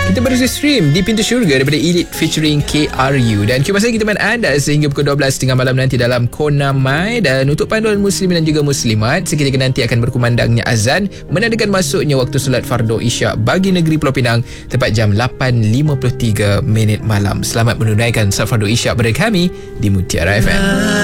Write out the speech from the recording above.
Kita baru stream di Pintu Syurga daripada Elite featuring KRU. Dan Q Masa kita main anda sehingga pukul 12.30 malam nanti dalam Kona Mai. Dan untuk panduan muslimin dan juga muslimat, seketika nanti akan berkumandangnya azan menandakan masuknya waktu solat fardu isyak bagi negeri Pulau Pinang tepat jam 8.53 malam. Selamat menunaikan solat fardu isyak pada kami di Mutiara FM.